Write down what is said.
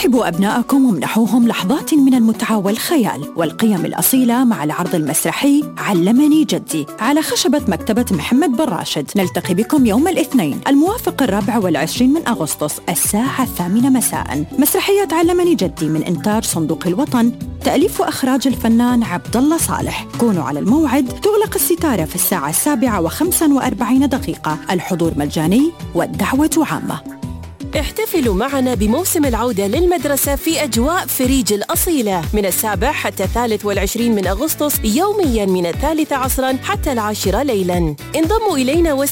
صاحبوا أبنائكم وامنحوهم لحظات من المتعة والخيال والقيم الأصيلة مع العرض المسرحي علمني جدي على خشبة مكتبة محمد بن راشد. نلتقي بكم يوم الاثنين الموافق 24 من أغسطس الساعة 8 مساء. مسرحية علمني جدي من إنتاج صندوق الوطن، تأليف وإخراج الفنان عبد الله صالح. كونوا على الموعد. تغلق الستارة في الساعة 7:45. الحضور مجاني والدعوة عامة. احتفلوا معنا بموسم العودة للمدرسة في أجواء فريج الأصيلة من 7 حتى 23 من أغسطس، يومياً من 3 عصراً حتى 10 ليلاً. انضموا إلينا